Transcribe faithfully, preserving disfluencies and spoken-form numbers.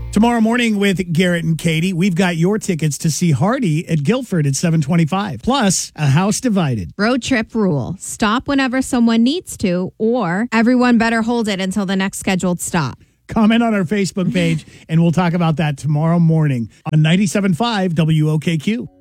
Tomorrow morning with Garrett and Katie, we've got your tickets to see Hardy at Guilford at seven twenty-five. Plus, a house divided. Road trip rule. Stop whenever someone needs to, or everyone better hold it until the next scheduled stop. Comment on our Facebook page, and we'll talk about that tomorrow morning on ninety-seven point five W O K Q.